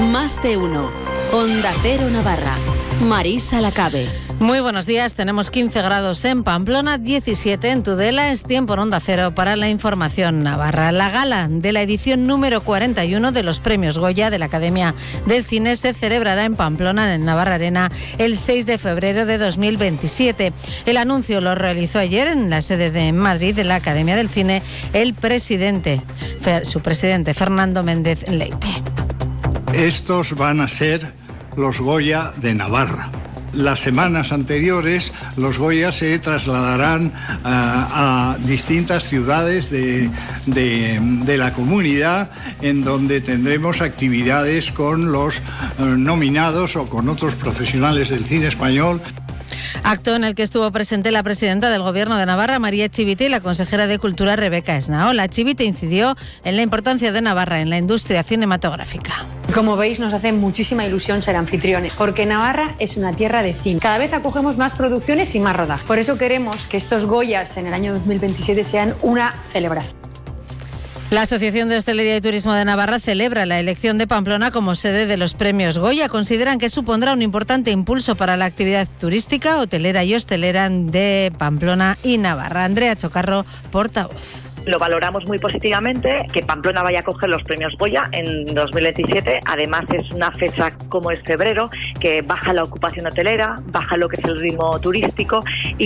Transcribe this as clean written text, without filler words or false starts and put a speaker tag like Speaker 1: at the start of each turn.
Speaker 1: Más de uno. Onda Cero Navarra. Marisa Lacabe.
Speaker 2: Muy buenos días, tenemos 15 grados en Pamplona, 17 en Tudela, es tiempo en Onda Cero para la información navarra. La gala de la edición número 41 de los Premios Goya de la Academia del Cine se celebrará en Pamplona, en el Navarra Arena, el 6 de febrero de 2027. El anuncio lo realizó ayer en la sede de Madrid de la Academia del Cine su presidente, Fernando Méndez Leite.
Speaker 3: Estos van a ser los Goya de Navarra. Las semanas anteriores, los Goya se trasladarán a distintas ciudades de la comunidad, en donde tendremos actividades con los nominados o con otros profesionales del cine español.
Speaker 2: Acto en el que estuvo presente la presidenta del Gobierno de Navarra, María Chivite, y la consejera de Cultura, Rebeca Esnaola. Chivite incidió en la importancia de Navarra en la industria cinematográfica.
Speaker 4: Como veis, nos hace muchísima ilusión ser anfitriones, porque Navarra es una tierra de cine. Cada vez acogemos más producciones y más rodajes. Por eso queremos que estos Goyas en el año 2027 sean una celebración.
Speaker 2: La Asociación de Hostelería y Turismo de Navarra celebra la elección de Pamplona como sede de los Premios Goya. Consideran que supondrá un importante impulso para la actividad turística, hotelera y hostelera de Pamplona y Navarra. Andrea Chocarro, portavoz.
Speaker 5: Lo valoramos muy positivamente, que Pamplona vaya a coger los premios Goya en 2027. Además, es una fecha como es febrero, que baja la ocupación hotelera, baja lo que es el ritmo turístico y